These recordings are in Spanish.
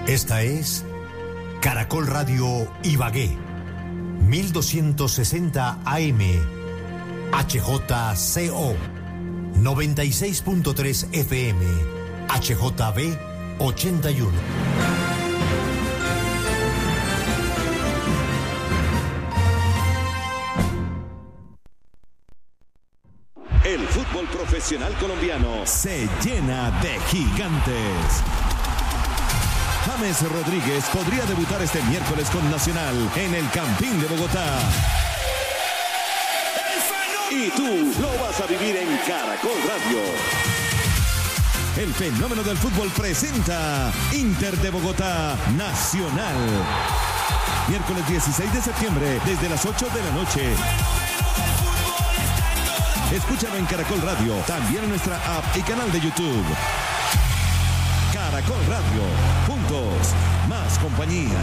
Esta es Caracol Radio Ibagué, 1260 AM, HJCO, 96.3 FM, HJB 81. El fútbol profesional colombiano se llena de gigantes. James Rodríguez podría debutar este miércoles con Nacional en el Campín de Bogotá. Y tú lo vas a vivir en Caracol Radio. El fenómeno del fútbol presenta Inter de Bogotá Nacional. Miércoles 16 de septiembre desde las 8 de la noche. Escúchalo en Caracol Radio, también en nuestra app y canal de YouTube. Caracol Radio, juntos, más compañía.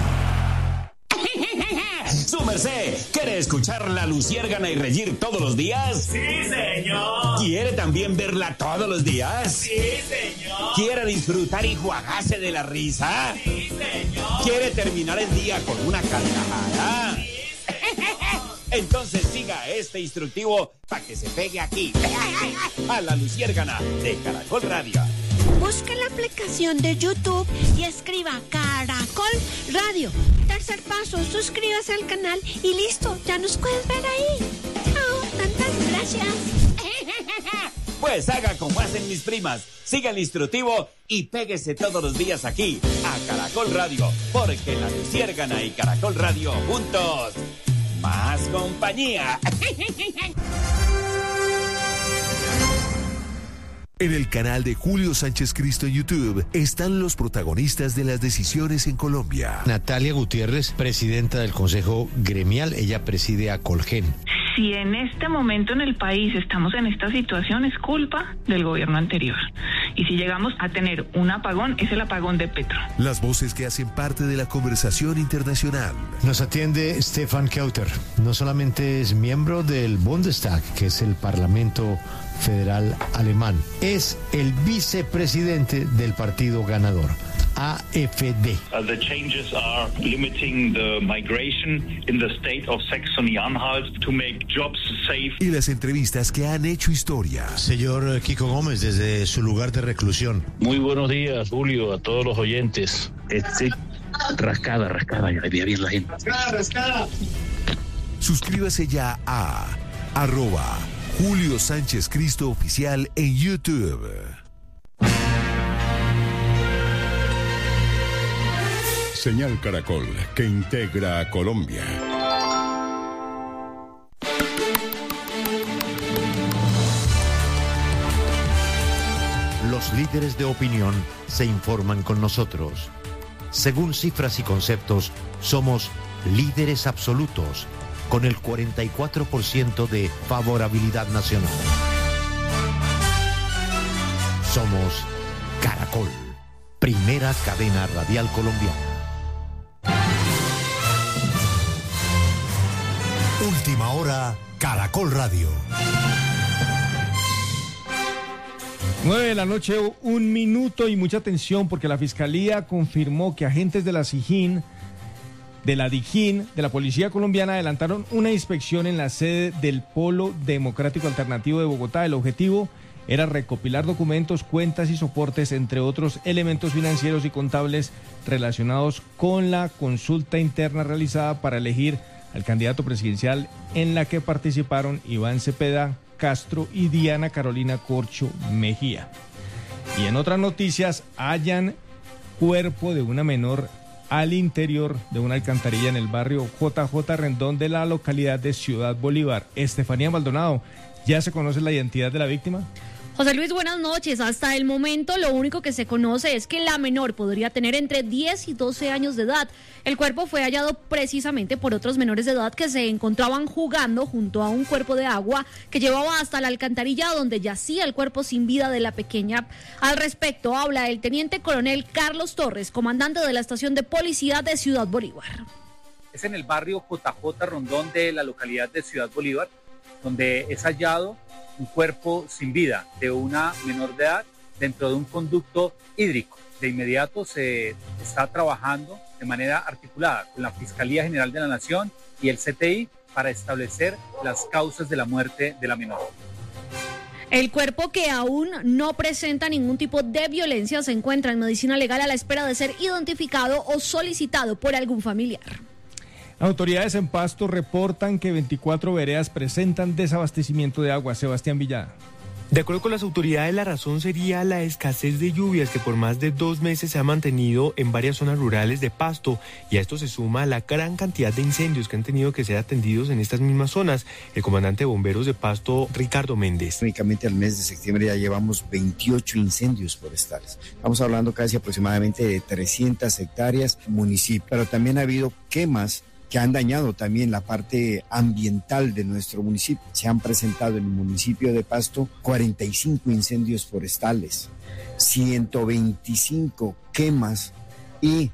Su merced, ¿quiere escuchar La Luciérgana y reír todos los días? Sí, señor. ¿Quiere también verla todos los días? Sí, señor. ¿Quiere disfrutar y juagarse de la risa? Sí, señor. ¿Quiere terminar el día con una carcajada? Sí, señor. Entonces siga este instructivo para que se pegue aquí, a La Luciérgana de Caracol Radio. Busque la aplicación de YouTube y escriba Caracol Radio. Tercer paso, suscríbase al canal y listo, ya nos puedes ver ahí. Chao, tantas gracias. Pues haga como hacen mis primas, siga el instructivo y péguese todos los días aquí, a Caracol Radio, porque La Luciérgana y Caracol Radio juntos, más compañía. En el canal de Julio Sánchez Cristo en YouTube están los protagonistas de las decisiones en Colombia. Natalia Gutiérrez, presidenta del Consejo Gremial, ella preside a Colgen. Si en este momento en el país estamos en esta situación es culpa del gobierno anterior. Y si llegamos a tener un apagón, es el apagón de Petro. Las voces que hacen parte de la conversación internacional. Nos atiende Stefan Kauter. No solamente es miembro del Bundestag, que es el Parlamento Federal Alemán, es el vicepresidente del partido ganador, AfD. The changes are limiting the migration in the state of Saxony-Anhalt to make jobs safe. Y las entrevistas que han hecho historia. Señor Kiko Gómez, desde su lugar de reclusión. Muy buenos días, Julio, a todos los oyentes. Rascada, ya veía bien la gente. Rascada. Suscríbase ya a @Julio Sánchez Cristo Oficial en YouTube. Señal Caracol, que integra a Colombia. Los líderes de opinión se informan con nosotros. Según cifras y conceptos, somos líderes absolutos, con el 44% de favorabilidad nacional. Somos Caracol, primera cadena radial colombiana. Última hora, Caracol Radio. 9 de la noche, 1 minuto y mucha atención porque la Fiscalía confirmó que agentes de la SIJIN, de la DIJÍN, de la Policía Colombiana, adelantaron una inspección en la sede del Polo Democrático Alternativo de Bogotá. El objetivo era recopilar documentos, cuentas y soportes, entre otros elementos financieros y contables relacionados con la consulta interna realizada para elegir al candidato presidencial, en la que participaron Iván Cepeda Castro y Diana Carolina Corcho Mejía. Y en otras noticias, hallan cuerpo de una menor al interior de una alcantarilla en el barrio JJ Rendón de la localidad de Ciudad Bolívar. Estefanía Maldonado, ¿ya se conoce la identidad de la víctima? José Luis, buenas noches. Hasta el momento lo único que se conoce es que la menor podría tener entre 10 y 12 años de edad. El cuerpo fue hallado precisamente por otros menores de edad que se encontraban jugando junto a un cuerpo de agua que llevaba hasta la alcantarilla donde yacía el cuerpo sin vida de la pequeña. Al respecto habla el teniente coronel Carlos Torres, comandante de la estación de policía de Ciudad Bolívar. Es en el barrio JJ Rondón de la localidad de Ciudad Bolívar, donde es hallado un cuerpo sin vida de una menor de edad dentro de un conducto hídrico de inmediato se está trabajando de manera articulada con la Fiscalía General de la Nación y el CTI para establecer las causas de la muerte de la menor. El cuerpo, que aún no presenta ningún tipo de violencia, se encuentra en medicina legal a la espera de ser identificado o solicitado por algún familiar. Autoridades en Pasto reportan que 24 veredas presentan desabastecimiento de agua. Sebastián Villada. De acuerdo con las autoridades, la razón sería la escasez de lluvias que por más de 2 meses se ha mantenido en varias zonas rurales de Pasto, y a esto se suma la gran cantidad de incendios que han tenido que ser atendidos en estas mismas zonas. El comandante de bomberos de Pasto, Ricardo Méndez. Únicamente al mes de septiembre ya llevamos 28 incendios forestales. Estamos hablando casi aproximadamente de 300 hectáreas municipio, pero también ha habido quemas que han dañado también la parte ambiental de nuestro municipio. Se han presentado en el municipio de Pasto 45 incendios forestales, 125 quemas y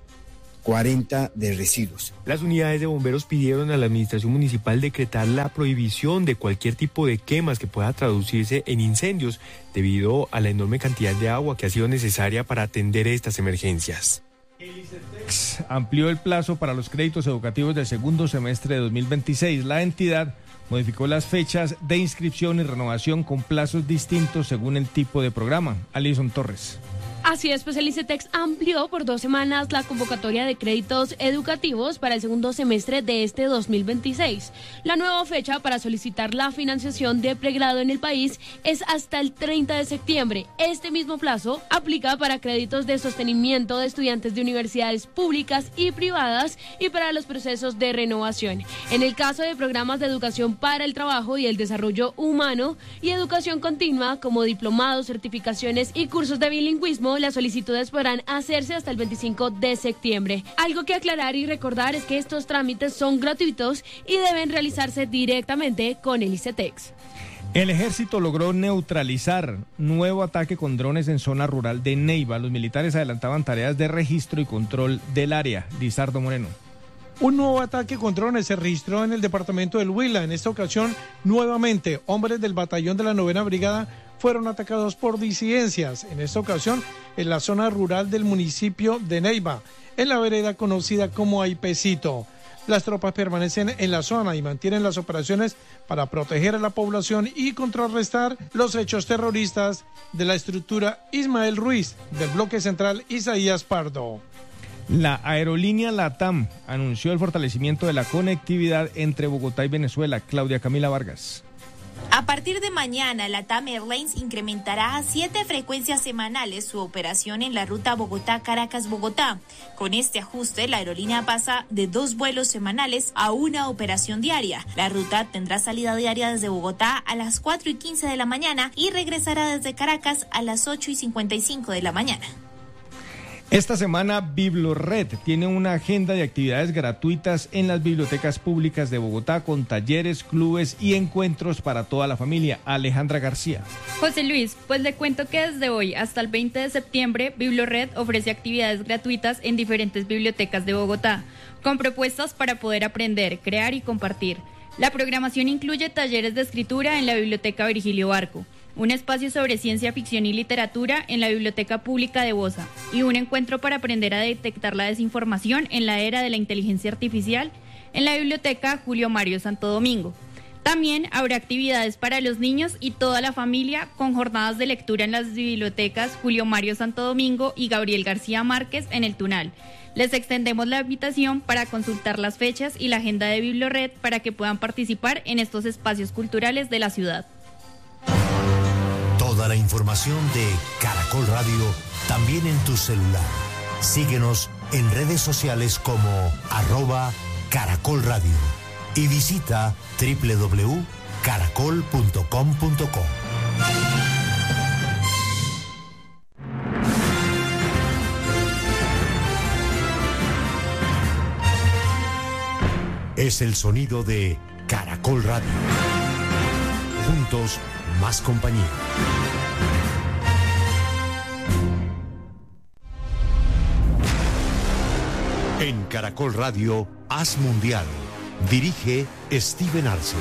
40 de residuos. Las unidades de bomberos pidieron a la administración municipal decretar la prohibición de cualquier tipo de quemas que pueda traducirse en incendios debido a la enorme cantidad de agua que ha sido necesaria para atender estas emergencias. El ICETEX amplió el plazo para los créditos educativos del segundo semestre de 2026. La entidad modificó las fechas de inscripción y renovación con plazos distintos según el tipo de programa. Alison Torres. Así es, pues el ICETEX amplió por 2 semanas la convocatoria de créditos educativos para el segundo semestre de este 2026. La nueva fecha para solicitar la financiación de pregrado en el país es hasta el 30 de septiembre. Este mismo plazo aplica para créditos de sostenimiento de estudiantes de universidades públicas y privadas y para los procesos de renovación. En el caso de programas de educación para el trabajo y el desarrollo humano y educación continua, como diplomados, certificaciones y cursos de bilingüismo, las solicitudes podrán hacerse hasta el 25 de septiembre. Algo que aclarar y recordar es que estos trámites son gratuitos y deben realizarse directamente con el ICETEX. El ejército logró neutralizar nuevo ataque con drones en zona rural de Neiva. Los militares adelantaban tareas de registro y control del área. Lizardo Moreno. Un nuevo ataque con drones se registró en el departamento del Huila. En esta ocasión, nuevamente, hombres del batallón de la 9ª Brigada fueron atacados por disidencias. En esta ocasión, en la zona rural del municipio de Neiva, en la vereda conocida como Aipecito. Las tropas permanecen en la zona y mantienen las operaciones para proteger a la población y contrarrestar los hechos terroristas de la estructura Ismael Ruiz del bloque central Isaías Pardo. La aerolínea LATAM anunció el fortalecimiento de la conectividad entre Bogotá y Venezuela. Claudia Camila Vargas. A partir de mañana, LATAM Airlines incrementará a 7 frecuencias semanales su operación en la ruta Bogotá-Caracas-Bogotá. Con este ajuste, la aerolínea pasa de 2 vuelos semanales a 1 operación diaria. La ruta tendrá salida diaria desde Bogotá a las 4:15 de la mañana y regresará desde Caracas a las 8:55 de la mañana. Esta semana Biblored tiene una agenda de actividades gratuitas en las bibliotecas públicas de Bogotá con talleres, clubes y encuentros para toda la familia. Alejandra García. José Luis, pues le cuento que desde hoy hasta el 20 de septiembre Biblored ofrece actividades gratuitas en diferentes bibliotecas de Bogotá, con propuestas para poder aprender, crear y compartir. La programación incluye talleres de escritura en la Biblioteca Virgilio Barco, un espacio sobre ciencia ficción y literatura en la Biblioteca Pública de Bosa y un encuentro para aprender a detectar la desinformación en la era de la inteligencia artificial en la Biblioteca Julio Mario Santo Domingo. También habrá actividades para los niños y toda la familia con jornadas de lectura en las bibliotecas Julio Mario Santo Domingo y Gabriel García Márquez en el Tunal. Les extendemos la invitación para consultar las fechas y la agenda de Biblored para que puedan participar en estos espacios culturales de la ciudad. Toda la información de Caracol Radio también en tu celular. Síguenos en redes sociales como @Caracol Radio y visita www.caracol.com.co. Es el sonido de Caracol Radio. Juntos, más compañía. En Caracol Radio, Haz Mundial. Dirige Steven Arce.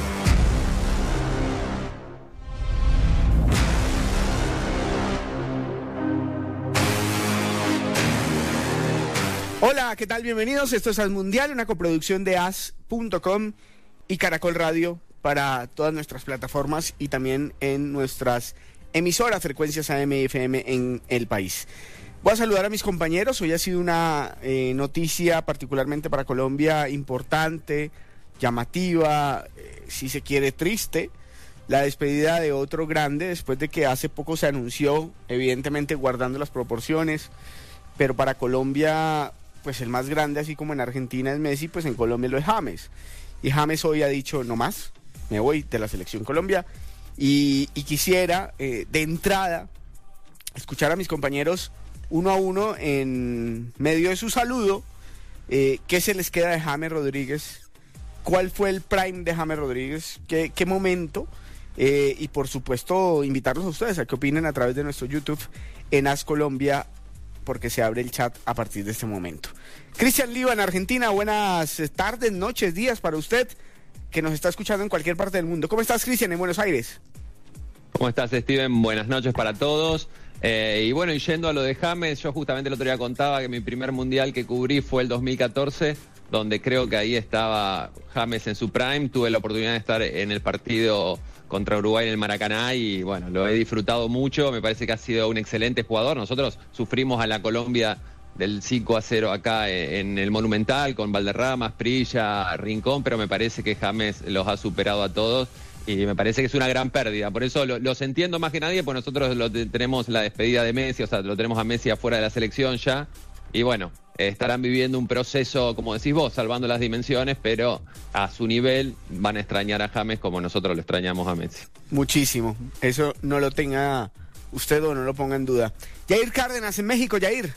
Hola, ¿qué tal? Bienvenidos. Esto es As Mundial, una coproducción de as.com y Caracol Radio para todas nuestras plataformas y también en nuestras emisoras, frecuencias AM y FM en el país. Voy a saludar a mis compañeros. Hoy ha sido una noticia particularmente para Colombia importante, llamativa, si se quiere triste, la despedida de otro grande después de que hace poco se anunció, evidentemente guardando las proporciones, pero para Colombia, pues el más grande, así como en Argentina es Messi, pues en Colombia lo es James. Y James hoy ha dicho, no más, me voy de la selección Colombia. Y quisiera, de entrada, escuchar a mis compañeros uno a uno en medio de su saludo, qué se les queda de James Rodríguez, cuál fue el prime de James Rodríguez, qué momento, y por supuesto invitarlos a ustedes a que opinen a través de nuestro YouTube en As Colombia, porque se abre el chat a partir de este momento. Cristian Liva en Argentina, buenas tardes, noches, días para usted que nos está escuchando en cualquier parte del mundo. ¿Cómo estás, Cristian, en Buenos Aires? ¿Cómo estás, Steven? Buenas noches para todos. Y bueno, y yendo a lo de James, yo justamente el otro día contaba que mi primer mundial que cubrí fue el 2014, donde creo que ahí estaba James en su prime. Tuve la oportunidad de estar en el partido contra Uruguay en el Maracaná y bueno, lo he disfrutado mucho. Me parece que ha sido un excelente jugador. Nosotros sufrimos a la Colombia del 5-0 acá en el Monumental con Valderrama, Prilla, Rincón, pero me parece que James los ha superado a todos y me parece que es una gran pérdida. Por eso los entiendo más que nadie, porque nosotros tenemos la despedida de Messi, o sea, lo tenemos a Messi afuera de la selección ya. Y bueno, estarán viviendo un proceso, como decís vos, salvando las dimensiones, pero a su nivel van a extrañar a James como nosotros lo extrañamos a Messi. Muchísimo. Eso no lo tenga usted o no lo ponga en duda. Yair Cárdenas en México. Yair.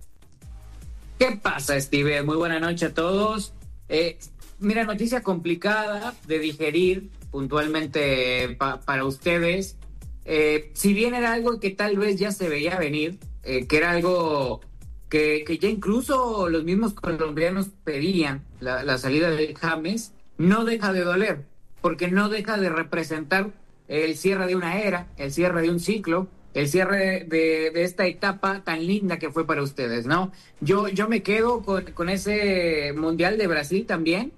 ¿Qué pasa, Steve? Muy buena noche a todos. Mira, noticia complicada de digerir puntualmente para ustedes. Si bien era algo que tal vez ya se veía venir, que era algo que ya incluso los mismos colombianos pedían, la salida de James, no deja de doler, porque no deja de representar el cierre de una era, el cierre de un ciclo, el cierre de esta etapa tan linda que fue para ustedes, ¿no? Yo me quedo con ese Mundial de Brasil también,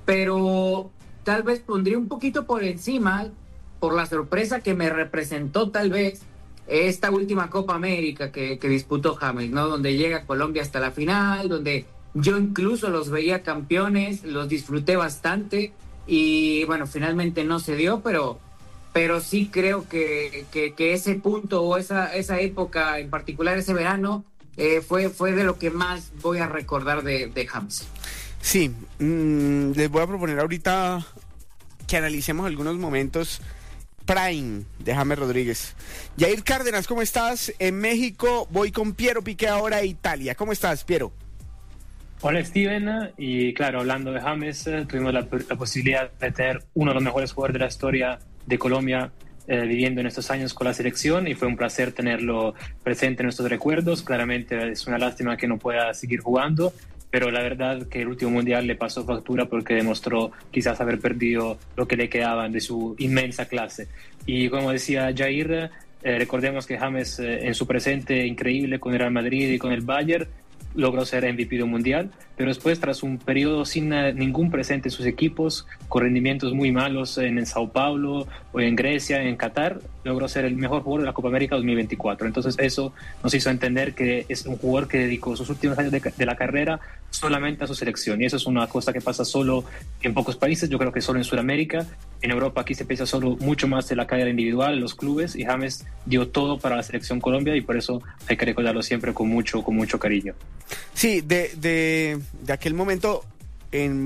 pero tal vez pondría un poquito por encima, por la sorpresa que me representó tal vez esta última Copa América que disputó James, ¿no? Donde llega Colombia hasta la final, donde yo incluso los veía campeones, los disfruté bastante y bueno, finalmente no se dio, pero sí creo que ese punto o esa época, en particular ese verano, fue de lo que más voy a recordar de James. Sí, les voy a proponer ahorita que analicemos algunos momentos prime de James Rodríguez. Yair Cárdenas, ¿cómo estás? En México voy con Piero Piqué ahora a Italia. ¿Cómo estás, Piero? Hola, Steven. Y claro, hablando de James, tuvimos la posibilidad de tener uno de los mejores jugadores de la historia de Colombia viviendo en estos años con la selección y fue un placer tenerlo presente en nuestros recuerdos. Claramente es una lástima que no pueda seguir jugando, pero la verdad que el último mundial le pasó factura porque demostró quizás haber perdido lo que le quedaba de su inmensa clase. Y como decía Jair, recordemos que James en su presente increíble con el Real Madrid y con el Bayern logró ser MVP del mundial, pero después tras un periodo sin ningún presente en sus equipos, con rendimientos muy malos en Sao Paulo o en Grecia, en Qatar, logró ser el mejor jugador de la Copa América 2024. Entonces eso nos hizo entender que es un jugador que dedicó sus últimos años de la carrera solamente a su selección, y eso es una cosa que pasa solo en pocos países. Yo creo que solo en Sudamérica. En Europa aquí se piensa solo mucho más de la carrera individual, los clubes, y James dio todo para la selección Colombia y por eso hay que recordarlo siempre con mucho cariño. Sí, de aquel momento en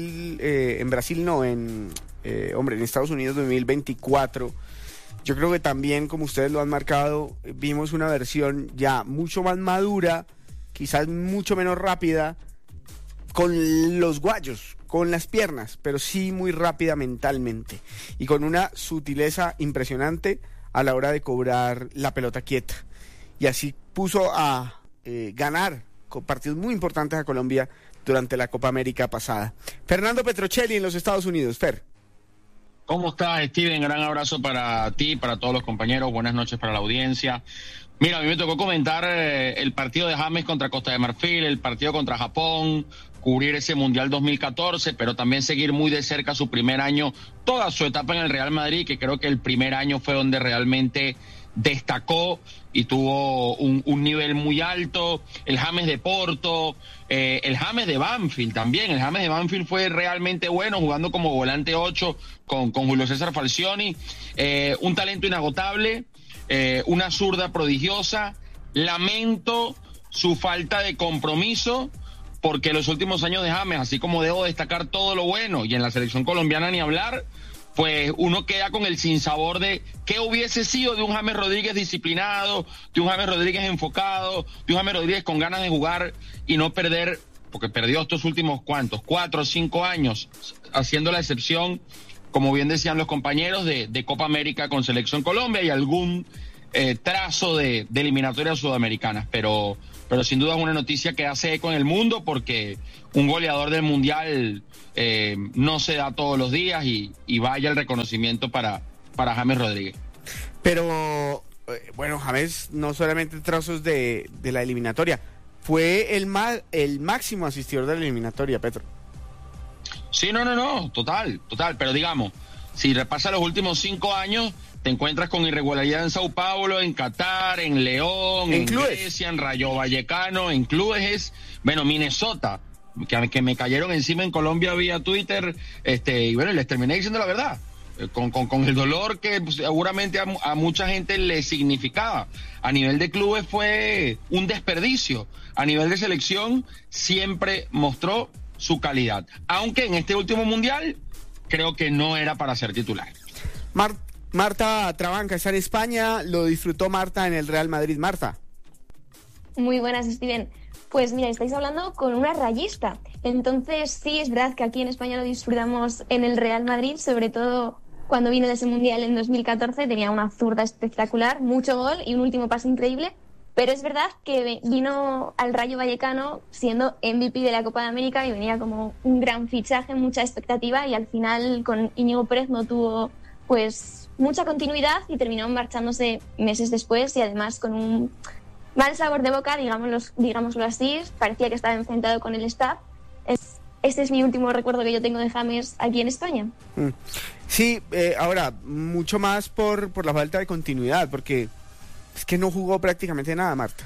Estados Unidos 2024, yo creo que también, como ustedes lo han marcado, vimos una versión ya mucho más madura, quizás mucho menos rápida, con los guayos, con las piernas, pero sí muy rápida mentalmente y con una sutileza impresionante a la hora de cobrar la pelota quieta. Y así puso a ganar partidos muy importantes a Colombia durante la Copa América pasada. Fernando Petrocelli en los Estados Unidos. Fer. ¿Cómo estás, Steven? Gran abrazo para ti, para todos los compañeros. Buenas noches para la audiencia. Mira, a mí me tocó comentar el partido de James contra Costa de Marfil, el partido contra Japón, cubrir ese Mundial 2014, pero también seguir muy de cerca su primer año, toda su etapa en el Real Madrid, que creo que el primer año fue donde realmente destacó y tuvo un nivel muy alto. El James de Porto, el James de Banfield también. El James de Banfield fue realmente bueno, jugando como volante 8 con Julio César Falcioni. Un talento inagotable, una zurda prodigiosa. Lamento su falta de compromiso, porque los últimos años de James, así como debo destacar todo lo bueno, y en la selección colombiana ni hablar, pues uno queda con el sinsabor de qué hubiese sido de un James Rodríguez disciplinado, de un James Rodríguez enfocado, de un James Rodríguez con ganas de jugar y no perder, porque perdió estos últimos, ¿cuántos? 4 o 5 años, haciendo la excepción, como bien decían los compañeros, de Copa América con Selección Colombia y algún trazo de eliminatorias sudamericanas, pero sin duda es una noticia que hace eco en el mundo, porque un goleador del Mundial no se da todos los días, y vaya el reconocimiento para James Rodríguez. Pero, bueno, James no solamente trazos de la eliminatoria, fue el máximo asistidor de la eliminatoria, Petro. Sí, no, total, pero digamos, si repasa los últimos 5 años, te encuentras con irregularidad en Sao Paulo, en Qatar, en León, en Grecia, en Rayo Vallecano, en clubes, bueno, Minnesota, que me cayeron encima en Colombia vía Twitter, y bueno, les terminé diciendo la verdad, con el dolor que seguramente a mucha gente le significaba. A nivel de clubes fue un desperdicio, a nivel de selección siempre mostró su calidad, aunque en este último Mundial creo que no era para ser titular. Marta Trabanca está en España, lo disfrutó Marta en el Real Madrid. Marta. Muy buenas, Steven. Pues mira, estáis hablando con una rayista. Entonces sí, es verdad que aquí en España lo disfrutamos en el Real Madrid, sobre todo cuando vino de ese Mundial en 2014, tenía una zurda espectacular, mucho gol y un último pase increíble. Pero es verdad que vino al Rayo Vallecano siendo MVP de la Copa de América y venía como un gran fichaje, mucha expectativa, y al final con Íñigo Pérez no tuvo pues mucha continuidad y terminó marchándose meses después, y además con un mal sabor de boca, digámoslo así. Parecía que estaba enfrentado con el staff. Este es mi último recuerdo que yo tengo de James aquí en España. Sí, ahora, mucho más por la falta de continuidad, porque es que no jugó prácticamente nada, Marta.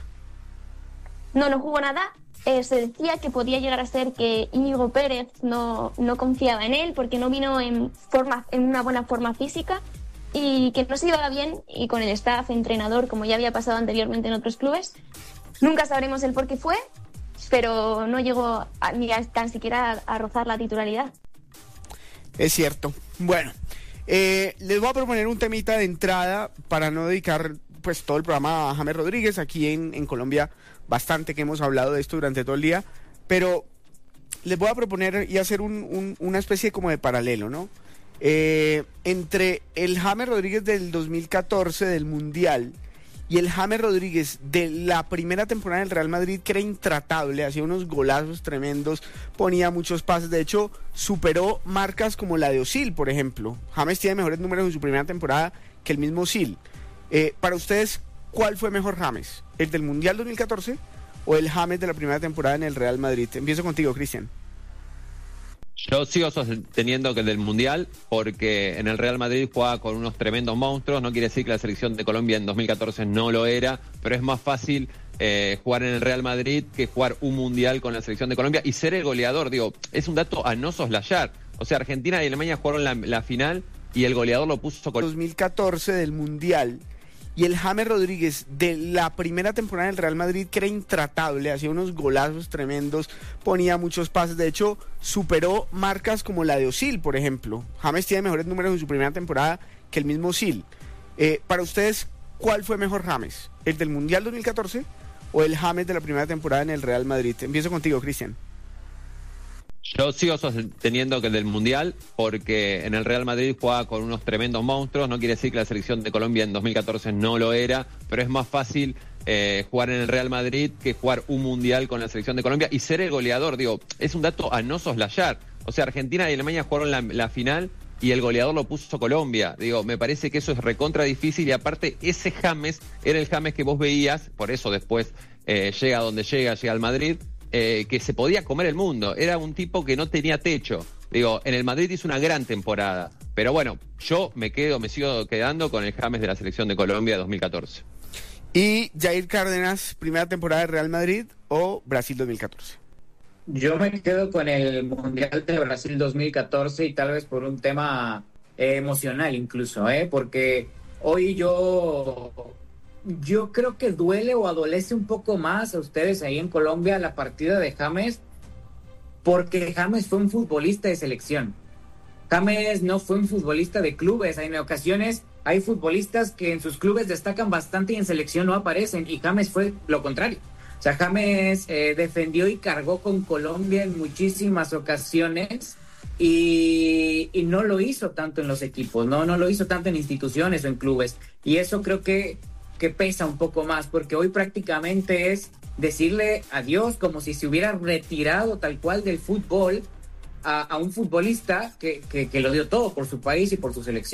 No jugó nada. Se decía que podía llegar a ser que Íñigo Pérez no confiaba en él, porque no vino en una buena forma física, y que no se llevaba bien y con el staff, entrenador, como ya había pasado anteriormente en otros clubes. Nunca sabremos el por qué fue, pero no llegó ni tan siquiera a rozar la titularidad. Es cierto. Bueno, les voy a proponer un temita de entrada para no dedicar pues todo el programa a James Rodríguez. Aquí en Colombia bastante que hemos hablado de esto durante todo el día, pero les voy a proponer y hacer una especie como de paralelo, ¿no? Entre el James Rodríguez del 2014 del Mundial y el James Rodríguez de la primera temporada del Real Madrid, que era intratable, hacía unos golazos tremendos, ponía muchos pases, de hecho superó marcas como la de Özil, por ejemplo. James tiene mejores números en su primera temporada que el mismo Özil. Para ustedes, ¿cuál fue mejor James? ¿El del Mundial 2014 o el James de la primera temporada en el Real Madrid? Empiezo contigo, Cristian. Yo sigo sosteniendo que el del Mundial, porque en el Real Madrid jugaba con unos tremendos monstruos. No quiere decir que la selección de Colombia en 2014 no lo era, pero es más fácil jugar en el Real Madrid que jugar un Mundial con la selección de Colombia y ser el goleador. Digo, es un dato a no soslayar. O sea, Argentina y Alemania jugaron la final y el goleador lo puso con 2014 del Mundial. Y el James Rodríguez de la primera temporada del Real Madrid, que era intratable, hacía unos golazos tremendos, ponía muchos pases, de hecho superó marcas como la de Özil, por ejemplo. James tiene mejores números en su primera temporada que el mismo Özil. Para ustedes, ¿cuál fue mejor James? ¿El del Mundial 2014 o el James de la primera temporada en el Real Madrid? Empiezo contigo, Cristian. Yo sigo sosteniendo que el del Mundial, porque en el Real Madrid jugaba con unos tremendos monstruos. No quiere decir que la selección de Colombia en 2014 no lo era, pero es más fácil jugar en el Real Madrid que jugar un Mundial con la selección de Colombia y ser el goleador. Digo, es un dato a no soslayar. O sea, Argentina y Alemania jugaron la final y el goleador lo puso Colombia. Digo, me parece que eso es recontra difícil, y aparte ese James era el James que vos veías, por eso después llega donde llega al Madrid, que se podía comer el mundo. Era un tipo que no tenía techo. Digo, en el Madrid hizo una gran temporada, pero bueno, yo me sigo quedando con el James de la selección de Colombia 2014. ¿Y Jair Cárdenas, primera temporada de Real Madrid o Brasil 2014? Yo me quedo con el Mundial de Brasil 2014 y tal vez por un tema emocional incluso, porque hoy yo creo que duele o adolece un poco más a ustedes ahí en Colombia la partida de James, porque James fue un futbolista de selección. James no fue un futbolista de clubes. En ocasiones hay futbolistas que en sus clubes destacan bastante y en selección no aparecen, y James fue lo contrario. O sea, James defendió y cargó con Colombia en muchísimas ocasiones y no lo hizo tanto en los equipos, no lo hizo tanto en instituciones o en clubes. Y eso creo que pesa un poco más, porque hoy prácticamente es decirle adiós, como si se hubiera retirado tal cual del fútbol a un futbolista que lo dio todo por su país y por su selección.